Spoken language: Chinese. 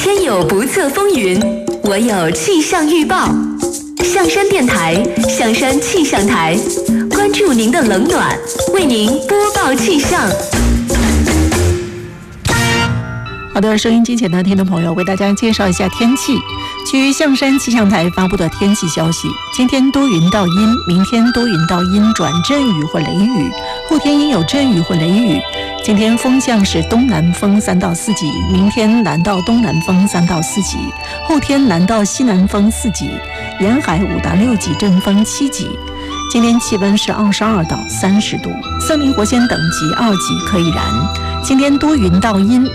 天有不测风云，我有气象预报。象山电台，象山气象台，关注您的冷暖，为您播报气象。 好的，收音机前的听众朋友，为大家介绍一下天气。据象山气象台发布的天气消息，今天多云到阴，明天多云到阴转阵雨或雷雨，后天阴有阵雨或雷雨。今天风向是东南风3到4级，明天南到东南风3到4级，后天南到西南风4级，沿海5到6级，阵风7级。今天气温是22到30度，色明活鲜等级2级，可以燃。今天多云到阴，